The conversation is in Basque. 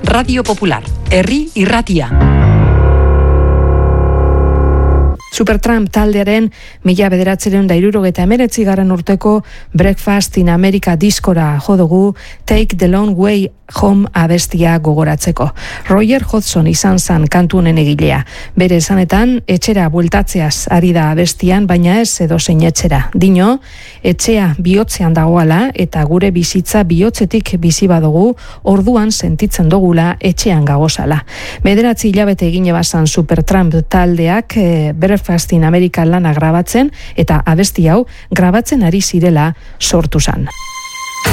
Radio Popular, herri irratia. Supertramp taldearen 1979 urteko Breakfast in America diskora jo dugu Take the Long Way Home abestia gogoratzeko. Roger Hodgson izan zan kantu honen egilea. Bere esanetan, etxera bueltatzeaz ari da abestian, baina ez edozein etxera. Dino, etxea bihotzean dagoala eta gure bizitza bihotzetik bizi badugu, orduan sentitzen dugula etxean gagozala. 9 hilabete egine bazan Supertramp taldeak Breakfast in America lana grabatzen eta abesti hau grabatzen ari zirela sortu zan.